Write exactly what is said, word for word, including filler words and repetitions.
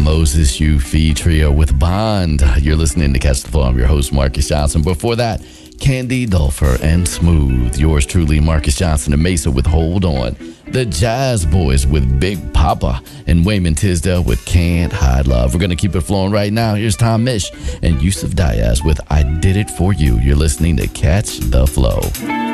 Moses Yufi Trio with Bond. You're listening to Catch the Flow. I'm your host, Marcus Johnson. Before that, Candy Dulfer and Smooth. Yours truly, Marcus Johnson and Mesa with Hold On. The Jazz Boys with Big Papa. And Wayman Tisdale with Can't Hide Love. We're going to keep it flowing right now. Here's Tom Misch and Yusuf Diaz with I Did It For You. You're listening to Catch the Flow.